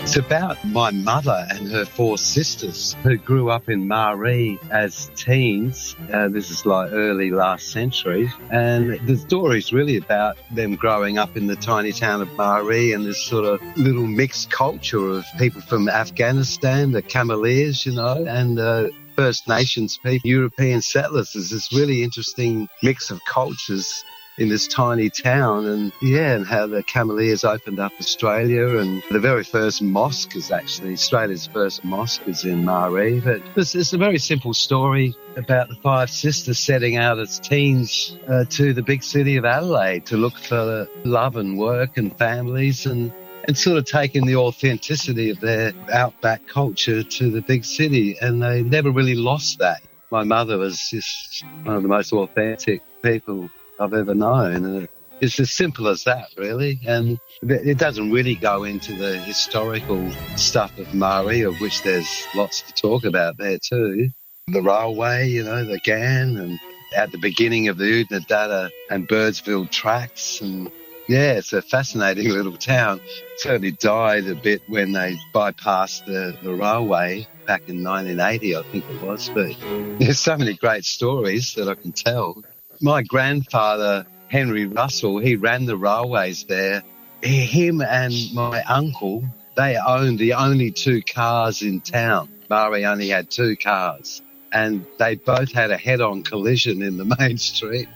It's about my mother and her four sisters who grew up in Maree as teens. This is like early last century. And the story is really about them growing up in the tiny town of Maree and this sort of little mixed culture of people from Afghanistan, the Cameleers, and First Nations people, European settlers. There's this really interesting mix of cultures in this tiny town, and how the Cameleers opened up Australia, and the very first mosque is actually Australia's first mosque is in Maree. But it's a very simple story about the five sisters setting out as teens to the big city of Adelaide to look for love and work and families, and sort of taking the authenticity of their outback culture to the big city, and they never really lost that. My mother was just one of the most authentic people I've ever known. And it's as simple as that, really. And it doesn't really go into the historical stuff of Maree, of which there's lots to talk about there too. The railway, the GAN, and at the beginning of the Oodnadatta and Birdsville tracks. And it's a fascinating little town. It certainly died a bit when they bypassed the railway back in 1980, I think it was. But there's so many great stories that I can tell. My grandfather, Henry Russell, he ran the railways there. Him and my uncle, they owned the only two cars in town. Maree only had two cars. And they both had a head-on collision in the main street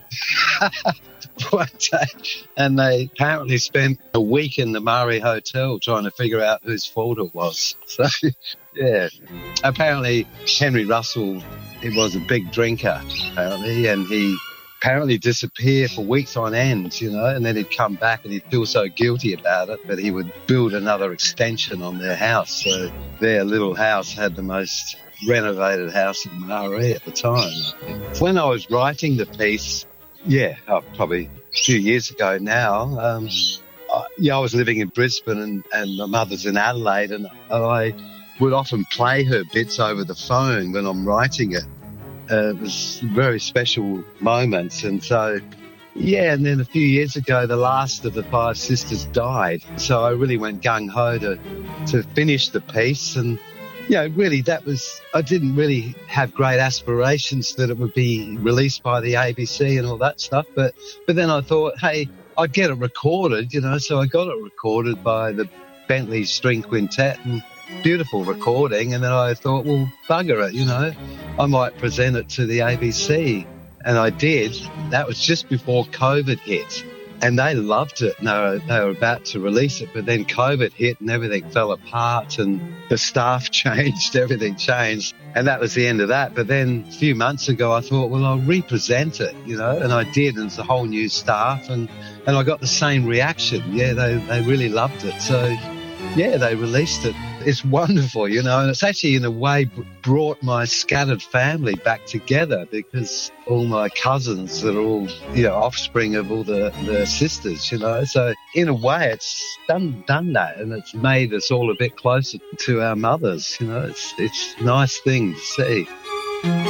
one day. And they apparently spent a week in the Maree Hotel trying to figure out whose fault it was. So, apparently Henry Russell, he was a big drinker, apparently, and he apparently disappear for weeks on end, and then he'd come back and he'd feel so guilty about it that he would build another extension on their house. So their little house had the most renovated house in Maree at the time. When I was writing the piece, probably a few years ago now, I was living in Brisbane and my mother's in Adelaide, and I would often play her bits over the phone when I'm writing it. It was very special moments. And so, and then a few years ago, the last of the five sisters died. So I really went gung-ho to finish the piece. And, really I didn't really have great aspirations that it would be released by the ABC and all that stuff. But then I thought, hey, I'd get it recorded, so I got it recorded by the Bentley String Quintet, and beautiful recording. And then I thought, well, bugger it, I might present it to the ABC. And I did. That was just before COVID hit. And they loved it. And they were about to release it, but then COVID hit and everything fell apart and the staff changed, everything changed. And that was the end of that. But then a few months ago, I thought, well, I'll represent it, and I did. And it's a whole new staff. And I got the same reaction. They really loved it. So, they released it. It's wonderful, and it's actually in a way brought my scattered family back together, because all my cousins that are all, offspring of all the sisters, So in a way it's done that, and it's made us all a bit closer to our mothers, It's a nice thing to see.